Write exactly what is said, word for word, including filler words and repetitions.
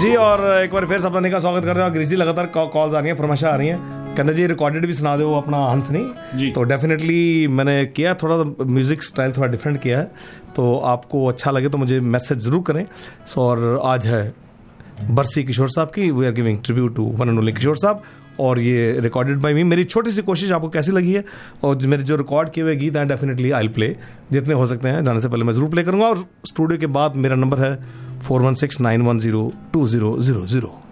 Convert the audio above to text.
जी। और एक बार फिर सपना का स्वागत करते हैं। गिरीश जी लगातार कॉल्स आ रही हैं, फरमाइशें आ रही हैं, कहते जी रिकॉर्डेड भी सुना दो अपना हंस नहीं। तो डेफिनेटली मैंने किया, थोड़ा म्यूज़िक स्टाइल थोड़ा डिफरेंट किया है, तो आपको अच्छा लगे तो मुझे मैसेज ज़रूर करें। सो और आज है बरसी किशोर साहब की, we are giving tribute to one and only किशोर साहब, और ये रिकॉर्डेड बाय मी। मेरी छोटी सी कोशिश आपको कैसी लगी है, और मेरे जो रिकॉर्ड किए हुए गीत हैं डेफिनेटली आई विल प्ले, जितने हो सकते हैं जाने से पहले मैं ज़रूर प्ले करूँगा। और स्टूडियो के बाद मेरा नंबर है four one six nine one zero two zero zero zero.